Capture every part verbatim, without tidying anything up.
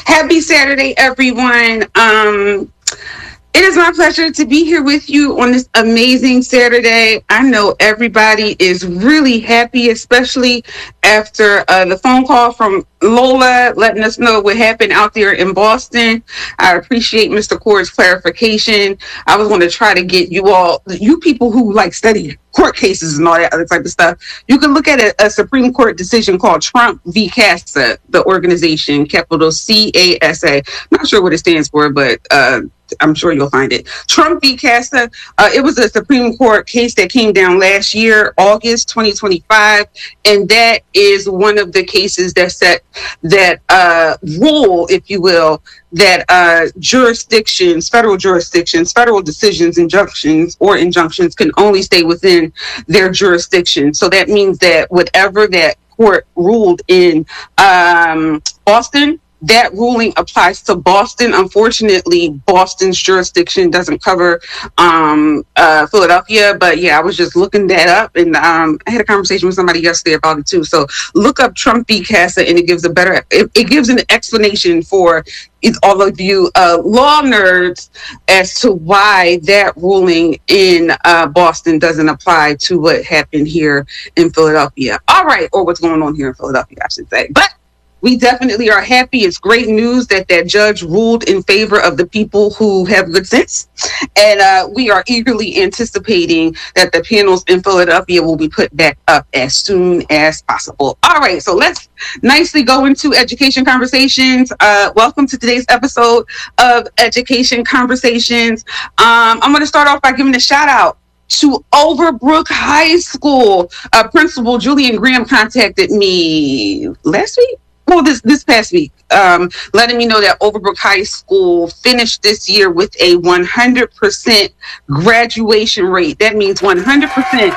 Happy Saturday, everyone. Um, it is my pleasure to be here with you on this amazing Saturday. I know everybody is really happy, especially after uh, the phone call from Lola letting us know what happened out there in Boston. I appreciate Mister Cord's clarification. I was going to try to get you all, you people who like study court cases and all that other type of stuff, you can look at a, a Supreme Court decision called Trump v. CASA, the organization, capital C A S A. Not sure what it stands for, but uh, I'm sure you'll find it. Trump v. CASA, uh, it was a Supreme Court case that came down last year, August twenty twenty-five, and that is one of the cases that set that uh, rule, if you will, that uh, jurisdictions, federal jurisdictions, federal decisions, injunctions, or injunctions can only stay within their jurisdiction. So that means that whatever that court ruled in um, Boston, that ruling applies to Boston. Unfortunately, Boston's jurisdiction doesn't cover um, uh, Philadelphia. But yeah, I was just looking that up, and um, I had a conversation with somebody yesterday about it too. So look up Trump v. CASA, and it gives a better, it, it gives an explanation for all of you uh, law nerds as to why that ruling in uh, Boston doesn't apply to what happened here in Philadelphia. All right, or what's going on here in Philadelphia, I should say. But we definitely are happy. It's great news that that judge ruled in favor of the people who have good sense. And uh, we are eagerly anticipating that the panels in Philadelphia will be put back up as soon as possible. All right, so let's nicely go into education conversations. Uh, welcome to today's episode of Education Conversations. Um, I'm going to start off by giving a shout out to Overbrook High School. Uh, Principal Julian Graham contacted me last week. Well, this this past week, um, letting me know that Overbrook High School finished this year with a one hundred percent graduation rate. That means one hundred percent.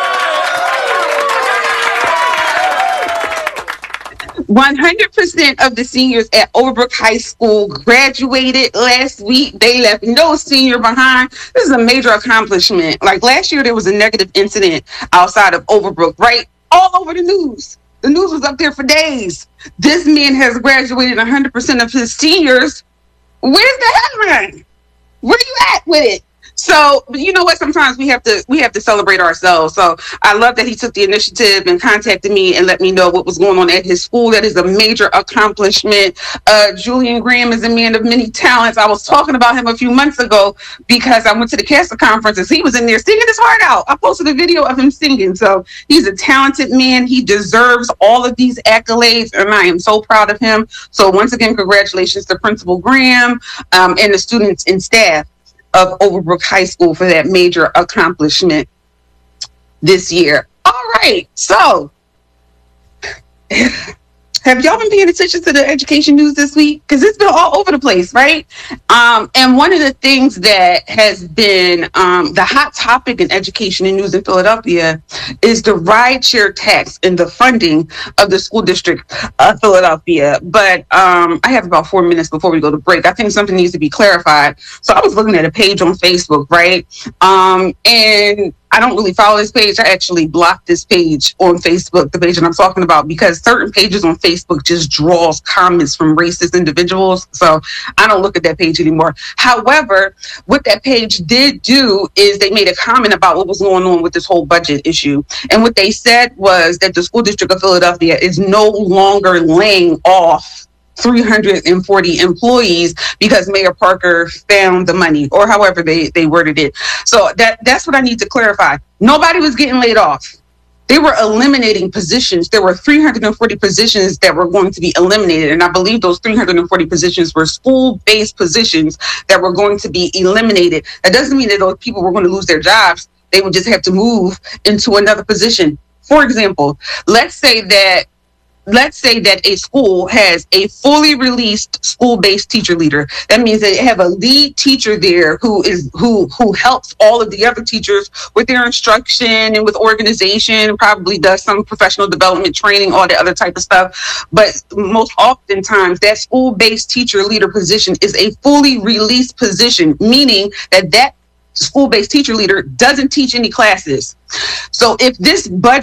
one hundred percent of the seniors at Overbrook High School graduated last week. They left no senior behind. This is a major accomplishment. Like last year, there was a negative incident outside of Overbrook, right? All over the news. The news was up there for days. This man has graduated one hundred percent of his seniors. Where's the headline? Where you at with it? So, but you know what? Sometimes we have to we have to celebrate ourselves. So I love that he took the initiative and contacted me and let me know what was going on at his school. That is a major accomplishment. Uh, Julian Graham is a man of many talents. I was talking about him a few months ago because I went to the CASA conference and he was in there singing his heart out. I posted a video of him singing. So he's a talented man. He deserves all of these accolades, and I am so proud of him. So once again, congratulations to Principal Graham um, and the students and staff of Overbrook High School for that major accomplishment this year. All right, so have y'all been paying attention to the education news this week? Because it's been all over the place, right? Um, and one of the things that has been um, the hot topic in education and news in Philadelphia is the rideshare tax and the funding of the school district of Philadelphia. But um, I have about four minutes before we go to break. I think something needs to be clarified. So I was looking at a page on Facebook, right? Um, and I don't really follow this page. I actually blocked this page on Facebook, the page that I'm talking about, because certain pages on Facebook just draws comments from racist individuals. So I don't look at that page anymore. However, what that page did do is they made a comment about what was going on with this whole budget issue. And what they said was that the school district of Philadelphia is no longer laying off three hundred forty employees because Mayor Parker found the money, or however they, they worded it. So that that's what I need to clarify. Nobody was getting laid off. They were eliminating positions. There were three hundred forty positions that were going to be eliminated. And I believe those three hundred forty positions were school-based positions that were going to be eliminated. That doesn't mean that those people were going to lose their jobs. They would just have to move into another position. For example, let's say that Let's say that a school has a fully released school-based teacher leader. That means they have a lead teacher there who is who who helps all of the other teachers with their instruction and with organization, probably does some professional development training, all that other type of stuff. But most oftentimes, that school-based teacher leader position is a fully released position, meaning that that school-based teacher leader doesn't teach any classes. So if this budget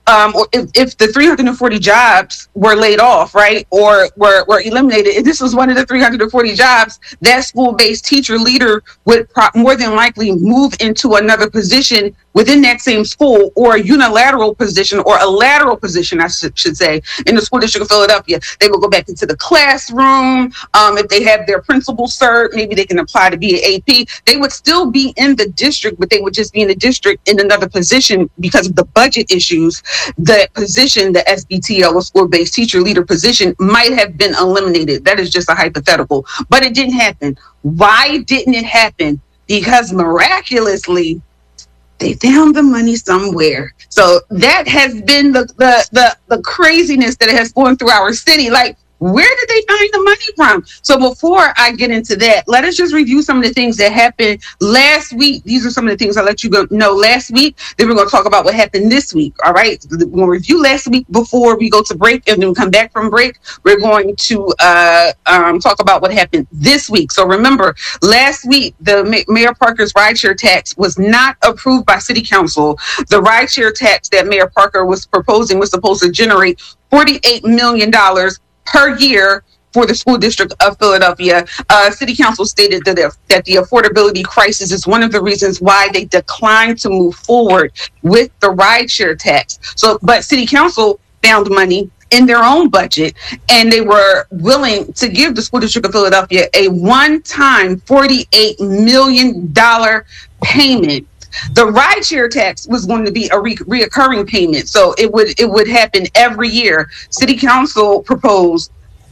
um, or if, if the three hundred forty jobs were laid off, right, or were, were eliminated, if this was one of the three hundred forty jobs, that school-based teacher leader would pro- more than likely move into another position within that same school, or a unilateral position, or a lateral position, I should, should say, in the school district of Philadelphia. They will go back into the classroom. Um, if they have their principal cert, maybe they can apply to be an A P. They would still be in the district, but they would just be in the district in another position because of the budget issues. The position, the S B T L, or school-based teacher leader position, might have been eliminated. That is just a hypothetical, but it didn't happen. Why didn't it happen? Because miraculously, they found the money somewhere. So that has been the, the, the, the craziness that has gone through our city. Like, where did they find the money from? So before I get into that, let us just review some of the things that happened last week. These are some of the things I'll let you go know last week. Then we're going to talk about what happened this week. All right. We're going to review last week before we go to break. And then we come back from break. We're going to uh, um, talk about what happened this week. So remember, last week, the Mayor Parker's rideshare tax was not approved by City Council. The rideshare tax that Mayor Parker was proposing was supposed to generate forty-eight million dollars per year for the school district of Philadelphia. Uh, City Council stated that, the, that the affordability crisis is one of the reasons why they declined to move forward with the rideshare tax. So, but City Council found money in their own budget, and they were willing to give the school district of Philadelphia a one-time forty-eight million dollars payment. The rideshare tax was going to be a re- reoccurring payment, so it would it would happen every year. City Council proposed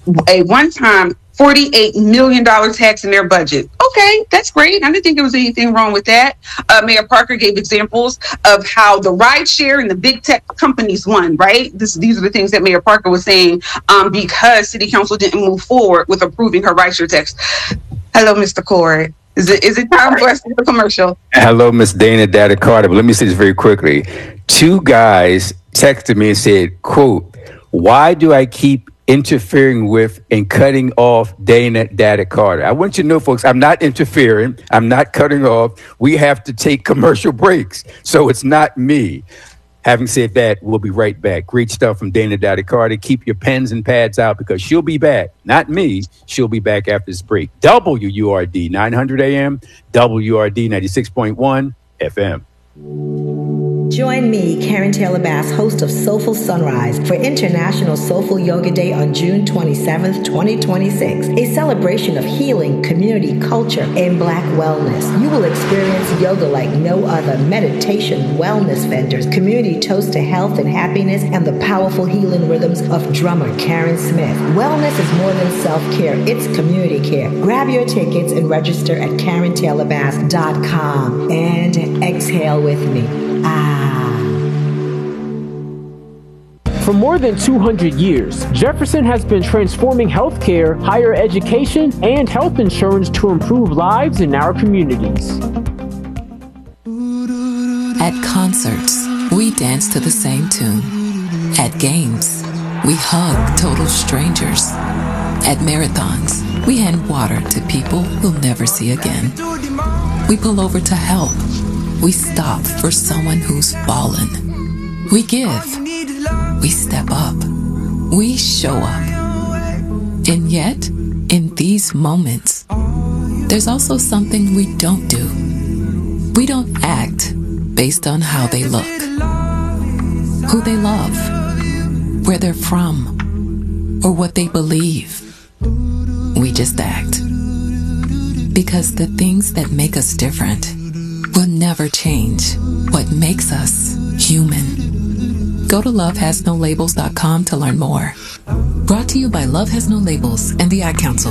a one-time forty-eight million dollars tax in their budget. Okay, that's great. I didn't think there was anything wrong with that. Uh, Mayor Parker gave examples of how the rideshare and the big tech companies won, right? This, these are the things that Mayor Parker was saying um, because City Council didn't move forward with approving her rideshare tax. Hello, Mister Cord. Is it is it time for us to do a commercial? Hello, Miss Dana Data Carter. But let me say this very quickly. Two guys texted me and said, quote, "Why do I keep interfering with and cutting off Dana Data Carter?" I want you to know, folks, I'm not interfering. I'm not cutting off. We have to take commercial breaks. So it's not me. Having said that, we'll be right back. Great stuff from Dana Data Carter. Keep your pens and pads out because she'll be back. Not me. She'll be back after this break. W U R D nine hundred A M, W U R D ninety-six point one F M. Join me, Karen Taylor Bass, host of Soulful Sunrise, for International Soulful Yoga Day on June twenty-seventh, twenty twenty-six, a celebration of healing, community, culture, and Black wellness. You will experience yoga like no other, meditation, wellness vendors, community toast to health and happiness, and the powerful healing rhythms of drummer Karen Smith. Wellness is more than self-care, it's community care. Grab your tickets and register at karen taylor bass dot com and exhale with me. Ah. For more than two hundred years, Jefferson has been transforming healthcare, higher education, and health insurance to improve lives in our communities. At concerts, we dance to the same tune. At games, we hug total strangers. At marathons, we hand water to people we'll never see again. We pull over to help. We stop for someone who's fallen. We give. We step up. We show up. And yet, in these moments, there's also something we don't do. We don't act based on how they look, who they love, where they're from, or what they believe. We just act. Because the things that make us different will never change what makes us human. Go to love has no labels dot com to learn more. Brought to you by Love Has No Labels and the Ad Council.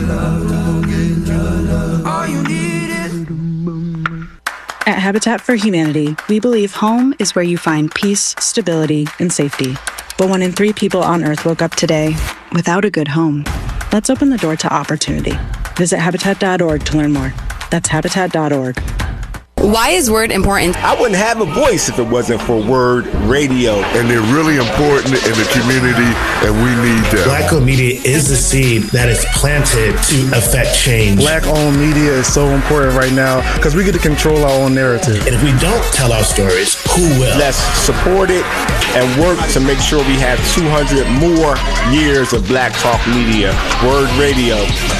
At Habitat for Humanity, we believe home is where you find peace, stability, and safety. But one in three people on Earth woke up today without a good home. Let's open the door to opportunity. Visit habitat dot org to learn more. That's habitat dot org. Why is Word important? I wouldn't have a voice if it wasn't for Word Radio. And they're really important in the community, and we need them. Black-owned media is the seed that is planted to affect change. Black-owned media is so important right now because we get to control our own narrative. And if we don't tell our stories, who will? Let's support it and work to make sure we have two hundred more years of Black Talk Media. Word Radio.